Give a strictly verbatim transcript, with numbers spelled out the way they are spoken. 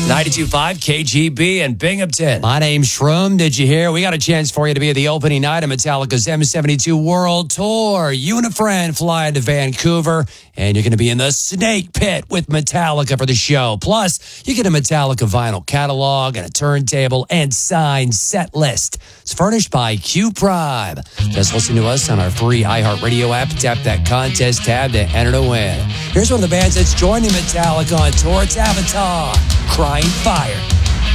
ninety-two point five K G B in Binghamton. My name's Shroom. Did you hear? We got a chance for you to be at the opening night of Metallica's M seventy-two World Tour. You and a friend fly to Vancouver, and you're going to be in the Snake Pit with Metallica for the show. Plus, you get a Metallica vinyl catalog and a turntable and signed set list. It's furnished by Q Prime. Just listen to us on our free iHeartRadio app. Tap that contest tab to enter to win. Here's one of the bands that's joining Metallica on tour. It's Avatar, Crying Fire.